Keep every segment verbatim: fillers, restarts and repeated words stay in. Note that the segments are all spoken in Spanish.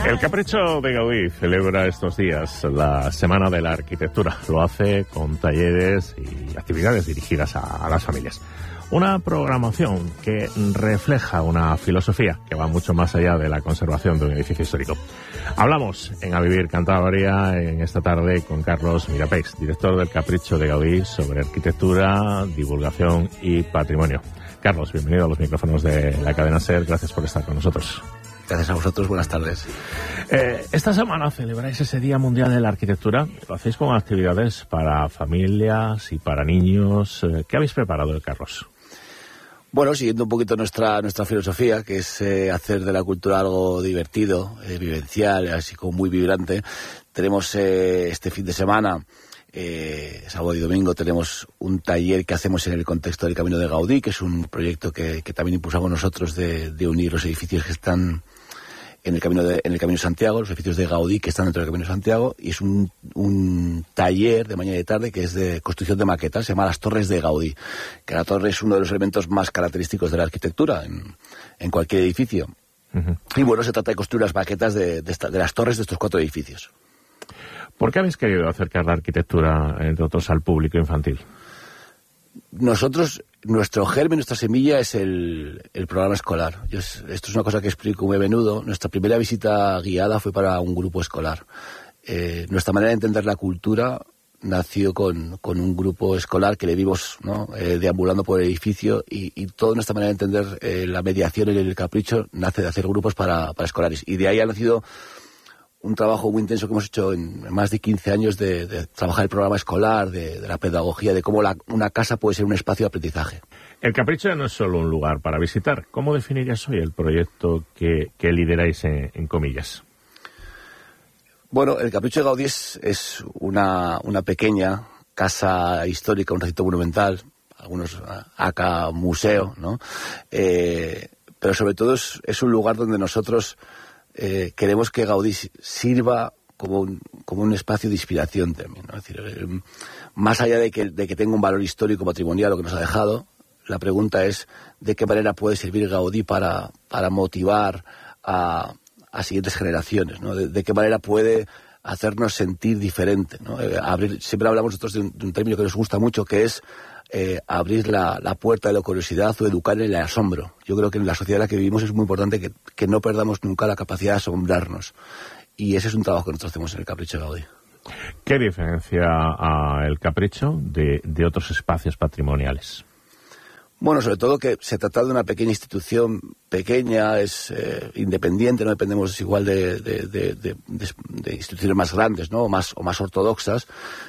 El Capricho de Gaudí celebra estos días la Semana de la Arquitectura. Lo hace con talleres y actividades dirigidas a, a las familias. Una programación que refleja una filosofía que va mucho más allá de la conservación de un edificio histórico. Hablamos en A Vivir Cantabria en esta tarde con Carlos Mirapex, director del Capricho de Gaudí, sobre arquitectura, divulgación y patrimonio. Carlos, bienvenido a los micrófonos de la cadena SER. Gracias por estar con nosotros. Gracias a vosotros, buenas tardes. Eh, esta semana celebráis ese Día Mundial de la Arquitectura. Lo hacéis con actividades para familias y para niños. Eh, ¿Qué habéis preparado, Carlos? Bueno, siguiendo un poquito nuestra nuestra filosofía, que es eh, hacer de la cultura algo divertido, eh, vivencial, así como muy vibrante, tenemos eh, este fin de semana, eh, sábado y domingo, tenemos un taller que hacemos en el contexto del Camino de Gaudí, que es un proyecto que, que también impulsamos nosotros de, de unir los edificios que están en el camino de, en el Camino de Santiago, los edificios de Gaudí que están dentro del Camino de Santiago, y es un, un taller de mañana y de tarde que es de construcción de maquetas, se llama Las Torres de Gaudí, que la torre es uno de los elementos más característicos de la arquitectura en, en cualquier edificio. Uh-huh. Y bueno, se trata de construir las maquetas de, de, esta, de las torres de estos cuatro edificios. ¿Por qué habéis querido acercar la arquitectura, entre otros, al público infantil? Nosotros, nuestro germen, nuestra semilla es el, el programa escolar. Yo, esto es una cosa que explico muy a menudo. Nuestra primera visita guiada fue para un grupo escolar. Eh, nuestra manera de entender la cultura nació con, con un grupo escolar que le vimos, ¿no? eh, deambulando por el edificio, y, y toda nuestra manera de entender eh, la mediación en el Capricho nace de hacer grupos para, para escolares. Y de ahí ha nacido un trabajo muy intenso que hemos hecho en más de quince años de, de trabajar el programa escolar, de, de la pedagogía, de cómo la, una casa puede ser un espacio de aprendizaje. El Capricho no es solo un lugar para visitar. ¿Cómo definirías hoy el proyecto que, que lideráis en, en comillas? Bueno, el Capricho de Gaudí es, es una, una pequeña casa histórica, un recinto monumental, algunos acá museo, ¿no? Eh, pero sobre todo es, es un lugar donde nosotros Eh, queremos que Gaudí sirva como un, como un espacio de inspiración también, ¿no? Es decir, eh, más allá de que, de que tenga un valor histórico patrimonial lo que nos ha dejado, la pregunta es de qué manera puede servir Gaudí para, para motivar a, a siguientes generaciones, ¿no? De, de qué manera puede hacernos sentir diferente, ¿no? Eh, abrir, siempre hablamos nosotros de un, de un término que nos gusta mucho, que es Eh, abrir la, la puerta de la curiosidad o educar en el asombro. Yo creo que en la sociedad en la que vivimos es muy importante que, que no perdamos nunca la capacidad de asombrarnos. Y ese es un trabajo que nosotros hacemos en el Capricho de Gaudí. ¿Qué diferencia a el Capricho de, de otros espacios patrimoniales? Bueno, sobre todo que se trata de una pequeña institución, pequeña, es eh, independiente, no dependemos igual de, de, de, de, de, de instituciones más grandes, ¿no? o, más, o más ortodoxas,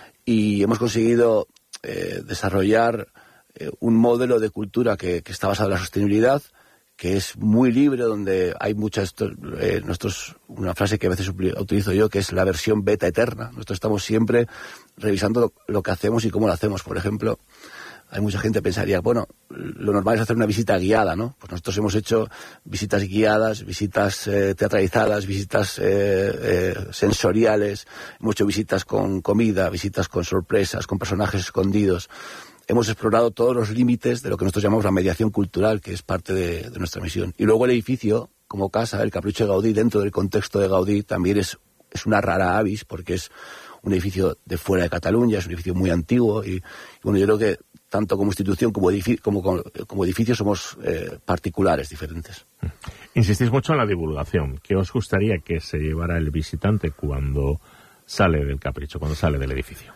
y hemos conseguido Eh, desarrollar eh, un modelo de cultura que, que está basado en la sostenibilidad, que es muy libre, donde hay muchas, eh, nosotros, una frase que a veces utilizo yo, que es la versión beta eterna. Nosotros estamos siempre revisando lo, lo que hacemos y cómo lo hacemos. Por ejemplo, hay mucha gente que pensaría, bueno, lo normal es hacer una visita guiada, ¿no? Pues nosotros hemos hecho visitas guiadas, visitas eh, teatralizadas, visitas eh, eh, sensoriales, hemos hecho visitas con comida, visitas con sorpresas, con personajes escondidos. Hemos explorado todos los límites de lo que nosotros llamamos la mediación cultural, que es parte de, de nuestra misión. Y luego el edificio, como casa, el Capricho de Gaudí, dentro del contexto de Gaudí, también es, es una rara avis, porque es un edificio de fuera de Cataluña, es un edificio muy antiguo, y, y bueno, yo creo que tanto como institución como, edificio, como, como, como edificio somos eh, particulares diferentes. Insistís mucho en la divulgación. ¿Qué os gustaría que se llevara el visitante cuando sale del Capricho, cuando sale del edificio?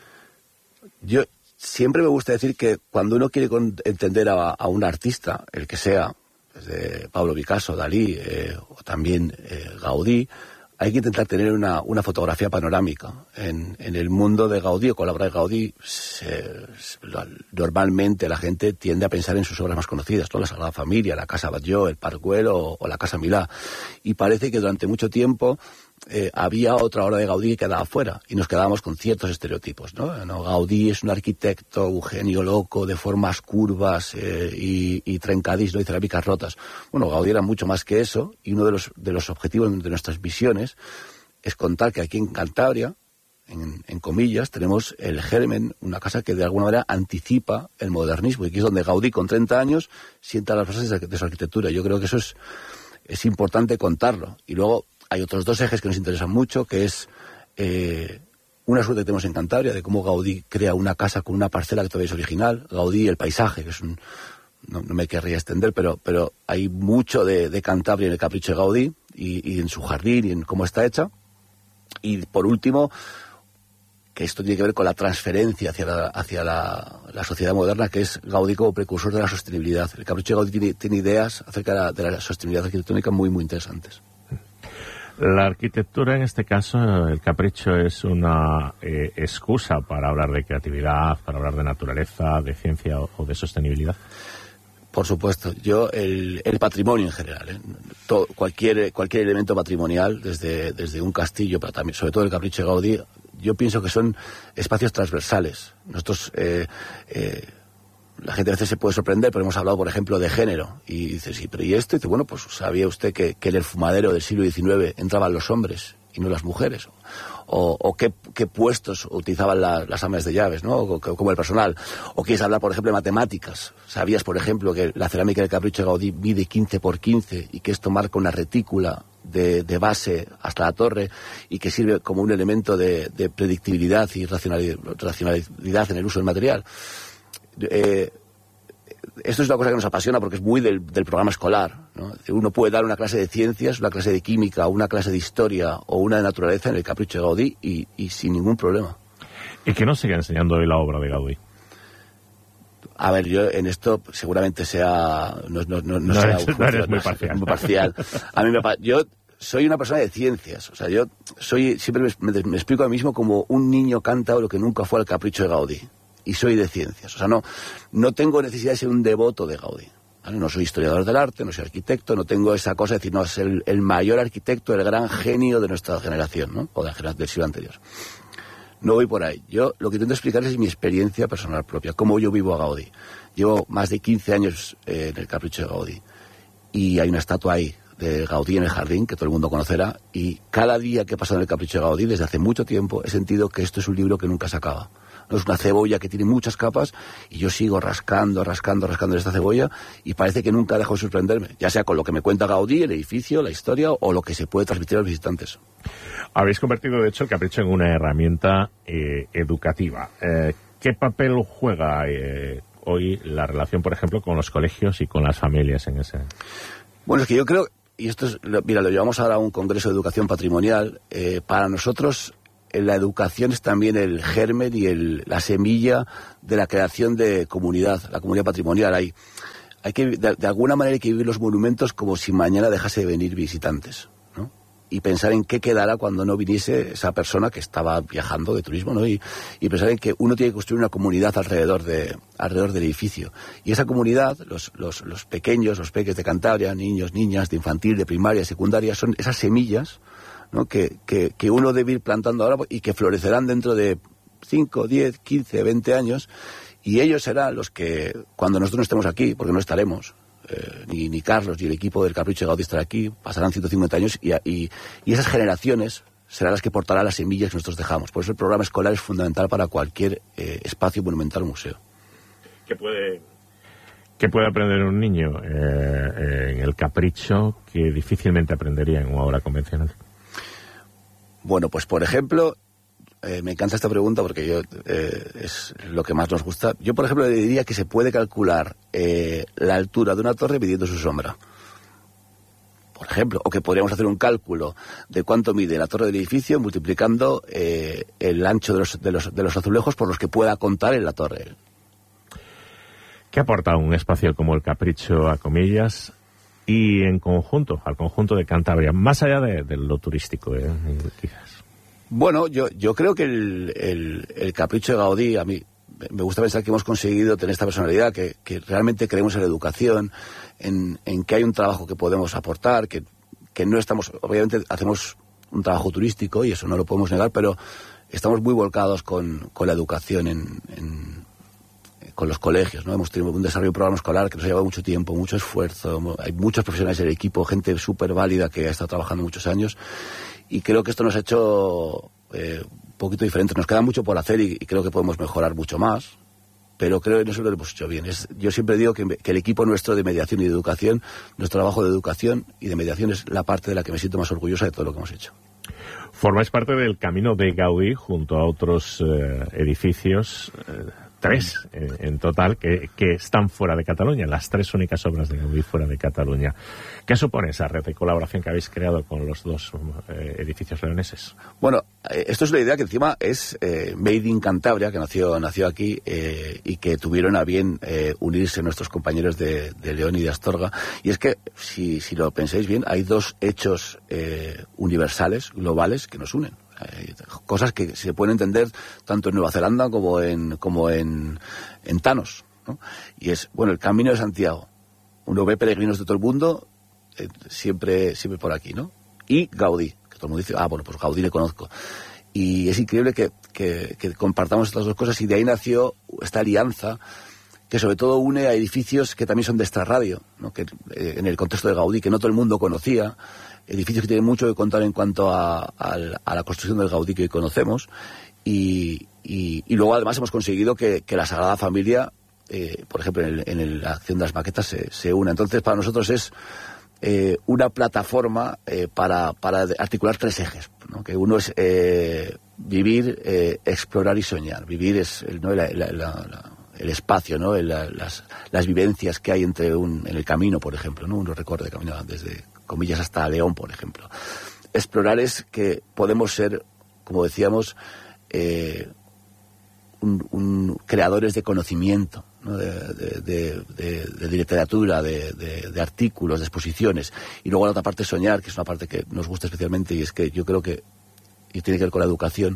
Yo siempre me gusta decir que cuando uno quiere entender a, a un artista, el que sea, desde Pablo Picasso, Dalí eh, o también eh, Gaudí, hay que intentar tener una, una fotografía panorámica. En, en el mundo de Gaudí o con la obra de Gaudí, se, se, normalmente la gente tiende a pensar en sus obras más conocidas, ¿no? La Sagrada Familia, la Casa Batlló, el Parc Güell o, o la Casa Milà. Y parece que durante mucho tiempo eh, había otra obra de Gaudí que quedaba fuera y nos quedábamos con ciertos estereotipos, ¿no? No, Gaudí es un arquitecto, un genio loco, de formas curvas eh, y, y trencadís, ¿no? Y cerámicas rotas. Bueno, Gaudí era mucho más que eso, y uno de los, de los objetivos de nuestras visiones es contar que aquí en Cantabria, en, en comillas, tenemos el germen, una casa que de alguna manera anticipa el modernismo, y aquí es donde Gaudí, con treinta años, sienta las bases de, de su arquitectura. Yo creo que eso es, es importante contarlo. Y luego hay otros dos ejes que nos interesan mucho, que es eh, una suerte que tenemos en Cantabria, de cómo Gaudí crea una casa con una parcela que todavía es original. Gaudí, el paisaje, que es un... No, no me querría extender, pero, pero hay mucho de, de Cantabria en el capricho de Gaudí, y, y en su jardín, y en cómo está hecha. Y por último, que esto tiene que ver con la transferencia hacia la, hacia la, la sociedad moderna, que es Gaudí como precursor de la sostenibilidad. El capricho de Gaudí tiene, tiene ideas acerca de la, de la sostenibilidad arquitectónica muy, muy interesantes. La arquitectura, en este caso, el capricho es una eh, excusa para hablar de creatividad, para hablar de naturaleza, de ciencia o, o de sostenibilidad. Por supuesto, yo el, el patrimonio en general, ¿eh? Todo, cualquier cualquier elemento patrimonial, desde desde un castillo, pero también sobre todo el capricho de Gaudí, yo pienso que son espacios transversales. Nosotros eh, eh, la gente a veces se puede sorprender, pero hemos hablado, por ejemplo, de género, y dice, sí, pero ¿y esto? Y dice, bueno, pues ¿sabía usted que, que en el fumadero del siglo diecinueve entraban los hombres y no las mujeres? O, o qué, qué puestos utilizaban la, las amas de llaves, ¿no? O, como el personal. O quieres hablar, por ejemplo, de matemáticas. ¿Sabías, por ejemplo, que la cerámica del capricho de Gaudí mide quince por quince y que esto marca una retícula de, de base hasta la torre y que sirve como un elemento de, de predictibilidad y racionalidad, racionalidad en el uso del material? Eh, esto es una cosa que nos apasiona porque es muy del, del programa escolar, ¿no? Uno puede dar una clase de ciencias, una clase de química, una clase de historia o una de naturaleza en el capricho de Gaudí y, y sin ningún problema. ¿Y qué nos sigue enseñando hoy la obra de Gaudí? A ver, yo en esto seguramente sea... No, no, no, no, no sea eres, no eres muy parcial. Muy parcial. A mí me, yo soy una persona de ciencias. O sea, yo soy siempre me, me, me explico a mí mismo como un niño canta lo que nunca fue el capricho de Gaudí. Y soy de ciencias. O sea, no, no tengo necesidad de ser un devoto de Gaudí. ¿Vale? No soy historiador del arte, no soy arquitecto, no tengo esa cosa de decir, no, es el, el mayor arquitecto, el gran genio de nuestra generación, ¿no? O de la, del siglo anterior. No voy por ahí. Yo lo que intento explicarles es mi experiencia personal propia, cómo yo vivo a Gaudí. Llevo más de quince años eh, en el capricho de Gaudí. Y hay una estatua ahí de Gaudí en el jardín, que todo el mundo conocerá, y cada día que he pasado en el capricho de Gaudí, desde hace mucho tiempo, he sentido que esto es un libro que nunca se acaba. No es una cebolla que tiene muchas capas y yo sigo rascando, rascando, rascando esta cebolla y parece que nunca dejo de sorprenderme, ya sea con lo que me cuenta Gaudí, el edificio, la historia o lo que se puede transmitir a los visitantes. Habéis convertido, de hecho, el capricho en una herramienta eh, educativa. Eh, ¿Qué papel juega eh, hoy la relación, por ejemplo, con los colegios y con las familias en ese...? Bueno, es que yo creo, y esto es, mira, lo llevamos ahora a un congreso de educación patrimonial, eh, para nosotros... La educación es también el germen y el, la semilla de la creación de comunidad, la comunidad patrimonial. Hay, hay que, de, de alguna manera hay que vivir los monumentos como si mañana dejase de venir visitantes, ¿no? Y pensar en qué quedará cuando no viniese esa persona que estaba viajando de turismo, ¿no? Y, y pensar en que uno tiene que construir una comunidad alrededor de, alrededor del edificio. Y esa comunidad, los, los, los pequeños, los peques de Cantabria, niños, niñas, de infantil, de primaria, secundaria, son esas semillas, ¿no? Que, que, que uno debe ir plantando ahora y que florecerán dentro de cinco, diez, quince, veinte años y ellos serán los que, cuando nosotros no estemos aquí, porque no estaremos, eh, ni, ni Carlos ni el equipo del Capricho de Gaudí estará aquí, pasarán ciento cincuenta años y, y, y esas generaciones serán las que portarán las semillas que nosotros dejamos. Por eso el programa escolar es fundamental para cualquier eh, espacio monumental o museo. ¿Qué puede, qué puede aprender un niño eh, en el Capricho que difícilmente aprendería en una obra convencional? Bueno, pues por ejemplo, eh, me encanta esta pregunta porque yo eh, es lo que más nos gusta. Yo, por ejemplo, le diría que se puede calcular eh, la altura de una torre midiendo su sombra. Por ejemplo, o que podríamos hacer un cálculo de cuánto mide la torre del edificio multiplicando eh, el ancho de los, de, los, de los azulejos por los que pueda contar en la torre. ¿Qué aporta un espacio como el Capricho a comillas y en conjunto, al conjunto de Cantabria, más allá de, de lo turístico, eh, quizás? Bueno, yo, yo creo que el, el, el Capricho de Gaudí, a mí me gusta pensar que hemos conseguido tener esta personalidad, que, que realmente creemos en la educación, en, en que hay un trabajo que podemos aportar, que, que no estamos, obviamente hacemos un trabajo turístico y eso no lo podemos negar, pero estamos muy volcados con, con la educación en, en con los colegios, ¿no? Hemos tenido un desarrollo de un programa escolar que nos ha llevado mucho tiempo, mucho esfuerzo, hay muchos profesionales del equipo, gente súper válida que ha estado trabajando muchos años y creo que esto nos ha hecho eh, un poquito diferente. Nos queda mucho por hacer y, y creo que podemos mejorar mucho más, pero creo que nosotros lo hemos hecho bien. Es, yo siempre digo que, que el equipo nuestro de mediación y de educación, nuestro trabajo de educación y de mediación es la parte de la que me siento más orgullosa de todo lo que hemos hecho. Formáis parte del camino de Gaudí junto a otros eh, edificios, eh, tres eh, en total, que, que están fuera de Cataluña, las tres únicas obras de Gaudí fuera de Cataluña. ¿Qué supone esa red de colaboración que habéis creado con los dos eh, edificios leoneses? Bueno, eh, esto es una idea que encima es eh, Made in Cantabria, que nació, nació aquí eh, y que tuvieron a bien eh, unirse nuestros compañeros de, de León y de Astorga. Y es que, si, si lo pensáis bien, hay dos hechos eh, universales, globales, que nos unen. Hay cosas que se pueden entender tanto en Nueva Zelanda como en como en, en Thanos, ¿no? Y es, bueno, el Camino de Santiago. Uno ve peregrinos de todo el mundo, eh, siempre siempre por aquí, ¿no? Y Gaudí, que todo el mundo dice, ah, bueno, pues Gaudí le conozco. Y es increíble que, que, que compartamos estas dos cosas, y de ahí nació esta alianza que sobre todo une a edificios que también son de extrarradio, ¿no? Que eh, en el contexto de Gaudí, que no todo el mundo conocía, edificios que tienen mucho que contar en cuanto a, a, a la construcción del Gaudí que hoy conocemos, y, y, y luego además hemos conseguido que, que la Sagrada Familia, eh, por ejemplo, en, el, en el, la acción de las maquetas se, se una. Entonces, para nosotros es eh, una plataforma eh, para, para articular tres ejes, ¿no? Que uno es eh, vivir, eh, explorar y soñar. Vivir es el, ¿no? la, la, la, la, el espacio, ¿no? El, las, las vivencias que hay entre un, en el camino, por ejemplo, ¿no? Uno recorre camino desde comillas hasta León, por ejemplo. Explorar es que podemos ser, como decíamos, eh, un, un creadores de conocimiento, ¿no? de, de, de, de, de literatura, de, de, de artículos, de exposiciones. Y luego la otra parte, soñar, que es una parte que nos gusta especialmente, y es que yo creo que, y tiene que ver con la educación,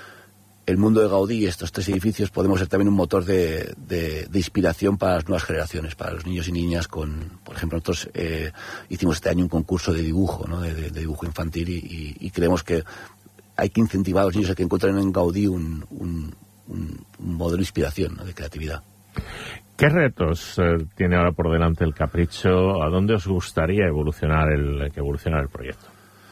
el mundo de Gaudí y estos tres edificios podemos ser también un motor de, de, de inspiración para las nuevas generaciones, para los niños y niñas. Con, por ejemplo, nosotros eh, hicimos este año un concurso de dibujo, ¿no? de, de, de dibujo infantil, y, y, y creemos que hay que incentivar a los niños a que encuentren en Gaudí un, un, un, un modelo de inspiración, ¿no? de creatividad. ¿Qué retos eh, tiene ahora por delante el Capricho? ¿A dónde os gustaría evolucionar el, que evolucionar el proyecto?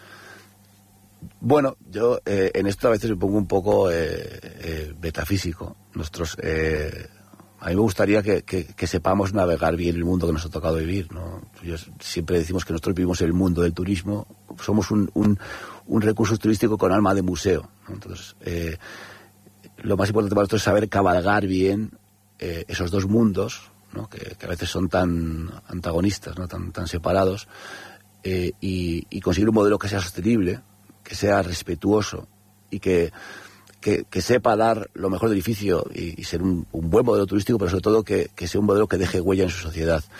Bueno, yo eh, en esto a veces me pongo un poco eh, eh, metafísico. Nosotros, eh, a mí me gustaría que, que, que sepamos navegar bien el mundo que nos ha tocado vivir, ¿no? Yo siempre decimos que nosotros vivimos el mundo del turismo, somos un, un, un recurso turístico con alma de museo, ¿no? Entonces, eh, lo más importante para nosotros es saber cabalgar bien eh, esos dos mundos, ¿no? que, que a veces son tan antagonistas, ¿no? tan, tan separados, eh, y, y conseguir un modelo que sea sostenible, que sea respetuoso y que, que, que sepa dar lo mejor del edificio y, y ser un, un buen modelo turístico, pero sobre todo que, que sea un modelo que deje huella en su sociedad.